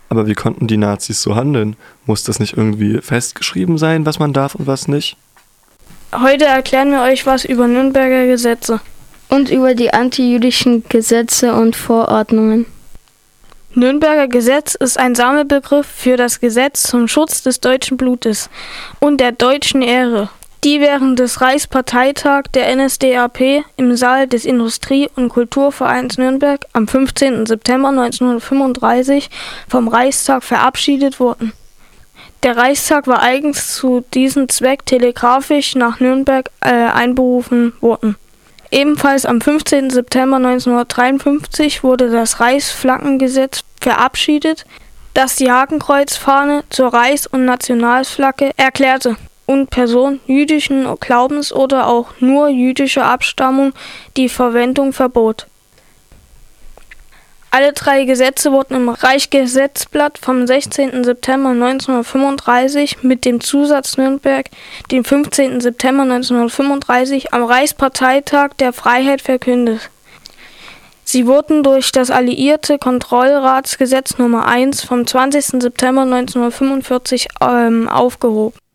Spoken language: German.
Aber wie konnten die Nazis so handeln? Muss das nicht irgendwie festgeschrieben sein, was man darf und was nicht? Heute erklären wir euch was über Nürnberger Gesetze. Und über die antijüdischen Gesetze und Verordnungen. Nürnberger Gesetz ist ein Sammelbegriff für das Gesetz zum Schutz des deutschen Blutes und der deutschen Ehre, die während des Reichsparteitags der NSDAP im Saal des Industrie- und Kulturvereins Nürnberg am 15. September 1935 vom Reichstag verabschiedet wurden. Der Reichstag war eigens zu diesem Zweck telegrafisch nach Nürnberg einberufen worden. Ebenfalls am 15. September 1953 wurde das Reichsflaggengesetz verabschiedet, das die Hakenkreuzfahne zur Reichs- und Nationalflagge erklärte und Personen jüdischen Glaubens oder auch nur jüdischer Abstammung die Verwendung verbot. Alle drei Gesetze wurden im Reichsgesetzblatt vom 16. September 1935 mit dem Zusatz Nürnberg den 15. September 1935 am Reichsparteitag der Freiheit verkündet. Sie wurden durch das Alliierte Kontrollratsgesetz Nummer 1 vom 20. September 1945 aufgehoben.